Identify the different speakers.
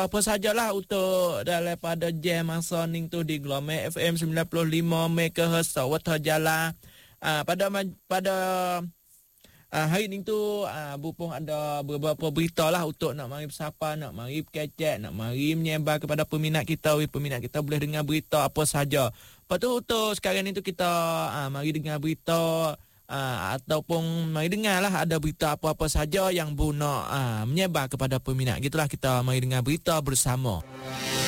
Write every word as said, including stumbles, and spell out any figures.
Speaker 1: Apa sajalah untuk daripada jam masa ning tu di Glome F M sembilan puluh lima megahertz Wata Jala. Uh, pada pada uh, hari ni tu uh, Bupong ada beberapa berita lah untuk nak mari bersapa, nak mari berkecek, nak mari menyebar kepada peminat kita. We, peminat kita boleh dengar berita apa saja. Lepas tu untuk sekarang ni tu kita uh, mari dengar berita Uh, ataupun mari dengarlah ada berita apa-apa saja yang Bu nak uh, menyebar kepada peminat. Gitulah kita mari dengar berita bersama.